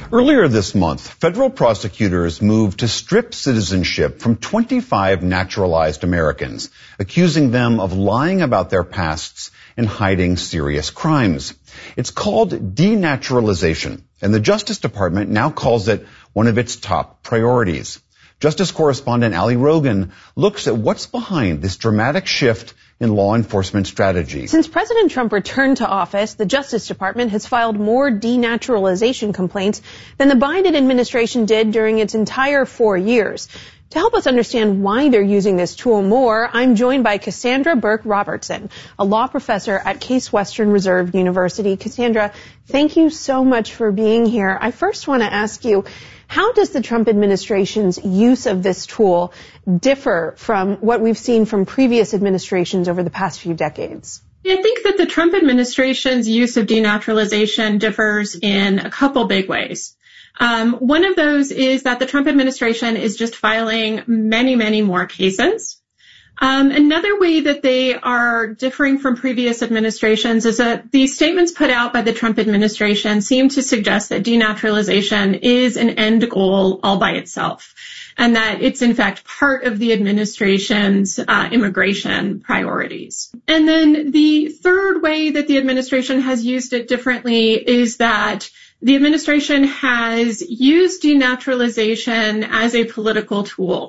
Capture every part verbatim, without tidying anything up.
Earlier this month, federal prosecutors moved to strip citizenship from twenty-five naturalized Americans, accusing them of lying about their pasts and hiding serious crimes. It's called denaturalization, and the Justice Department now calls it one of its top priorities. Justice correspondent Ali Rogan looks at what's behind this dramatic shift in law enforcement strategy. Since President Trump returned to office, the Justice Department has filed more denaturalization complaints than the Biden administration did during its entire four years. To help us understand why they're using this tool more, I'm joined by Cassandra Burke Robertson, a law professor at Case Western Reserve University. Cassandra, thank you so much for being here. I first want to ask you, how does the Trump administration's use of this tool differ from what we've seen from previous administrations over the past few decades? I think that the Trump administration's use of denaturalization differs in a couple big ways. Um, one of those is that the Trump administration is just filing many, many more cases. Um, another way that they are differing from previous administrations is that the statements put out by the Trump administration seem to suggest that denaturalization is an end goal all by itself, and that it's in fact part of the administration's uh, immigration priorities. And then the third way that the administration has used it differently is that the administration has used denaturalization as a political tool.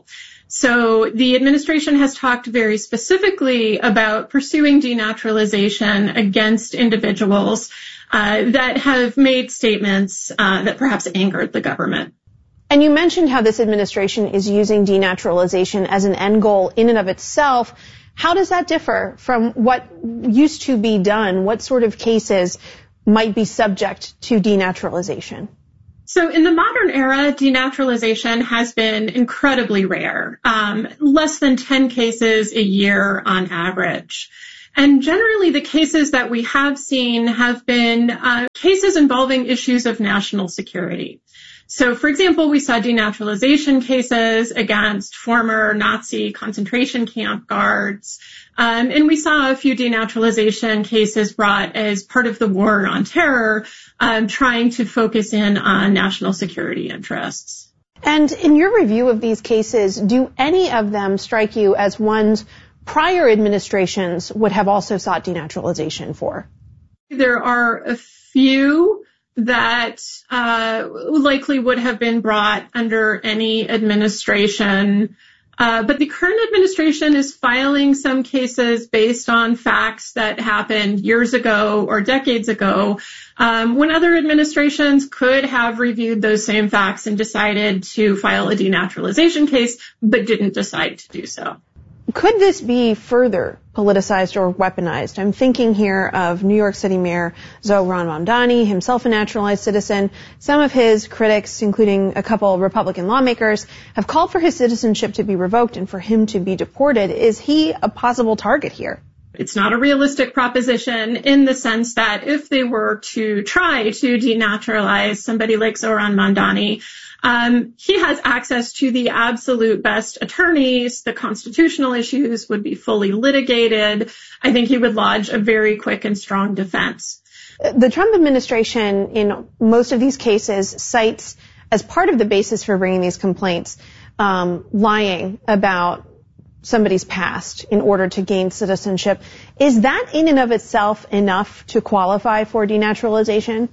So the administration has talked very specifically about pursuing denaturalization against individuals uh, that have made statements uh, that perhaps angered the government. And you mentioned how this administration is using denaturalization as an end goal in and of itself. How does that differ from what used to be done? What sort of cases might be subject to denaturalization? So in the modern era, denaturalization has been incredibly rare, um, less than ten cases a year on average. And generally, the cases that we have seen have been uh, cases involving issues of national security. So, for example, we saw denaturalization cases against former Nazi concentration camp guards, um, and we saw a few denaturalization cases brought as part of the war on terror, um, trying to focus in on national security interests. And in your review of these cases, do any of them strike you as ones prior administrations would have also sought denaturalization for? There are a few that uh likely would have been brought under any administration. Uh, but the current administration is filing some cases based on facts that happened years ago or decades ago, um, when other administrations could have reviewed those same facts and decided to file a denaturalization case, but didn't decide to do so. Could this be further politicized or weaponized? I'm thinking here of New York City Mayor Zohran Mamdani, himself a naturalized citizen. Some of his critics, including a couple Republican lawmakers, have called for his citizenship to be revoked and for him to be deported. Is he a possible target here? It's not a realistic proposition in the sense that if they were to try to denaturalize somebody like Zohran Mamdani, Um, he has access to the absolute best attorneys. The constitutional issues would be fully litigated. I think he would lodge a very quick and strong defense. The Trump administration, in most of these cases, cites as part of the basis for bringing these complaints, um, lying about somebody's past in order to gain citizenship. Is that in and of itself enough to qualify for denaturalization?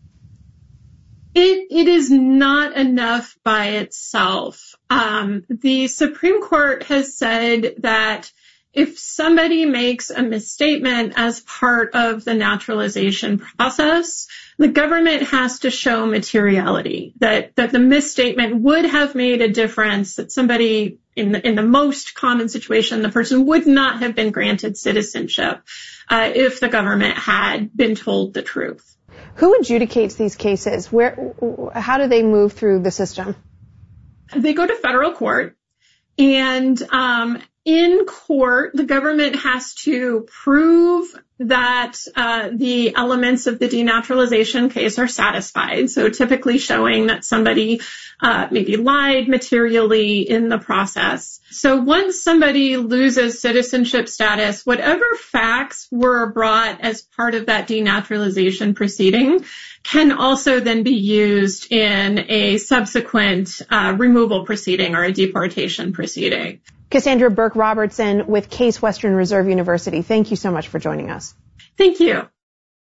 It, it is not enough by itself. Um, the Supreme Court has said that if somebody makes a misstatement as part of the naturalization process, the government has to show materiality, that, that the misstatement would have made a difference, that somebody in the, in the most common situation, the person would not have been granted citizenship uh, if the government had been told the truth. Who adjudicates these cases? Where, how do they move through the system? They go to federal court, and um, in court, the government has to prove that uh, the elements of the denaturalization case are satisfied. So typically showing that somebody uh, maybe lied materially in the process. So once somebody loses citizenship status, whatever facts were brought as part of that denaturalization proceeding can also then be used in a subsequent uh, removal proceeding or a deportation proceeding. Cassandra Burke Robertson with Case Western Reserve University. Thank you so much for joining us. Thank you.